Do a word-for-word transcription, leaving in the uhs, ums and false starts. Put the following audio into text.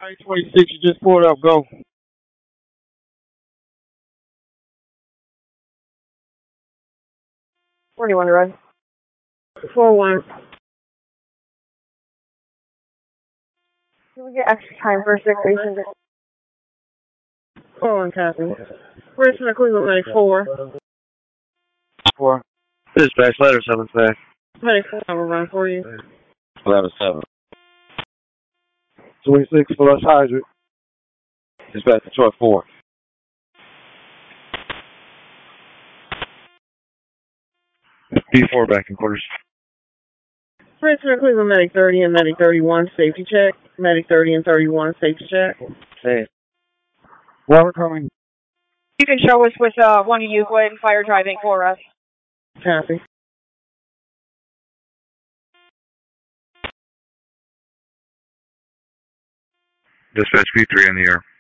I twenty-six, you just pulled up, go. forty-one to run. four one. Can we get extra time for a situation? four one, copy. Person of Cleveland, Medic four. Four. Dispatch, letter seven back. Medic four, I will run for you. Letter seven. twenty-six, flush hydrant. Dispatch, Detroit four. B four back in quarters. Person of Cleveland, Medic thirty and Medic thirty-one, safety check. Medic thirty and thirty-one, safety check. Hey. Water coming. You can show us with uh, one of you. Go ahead and fire driving for us. Copy. Dispatch B three in the air.